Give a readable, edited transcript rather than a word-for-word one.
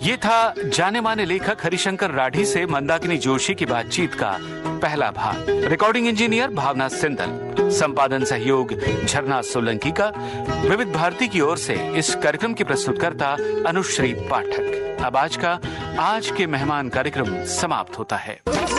ये था जाने माने लेखक हरिशंकर राठी से मंदाकिनी जोशी की बातचीत का पहला भाग। रिकॉर्डिंग इंजीनियर भावना सिंदल, संपादन सहयोग झरना सोलंकी का। विविध भारती की ओर से इस कार्यक्रम की प्रस्तुतकर्ता अनुश्री पाठक। अब आज के मेहमान कार्यक्रम समाप्त होता है।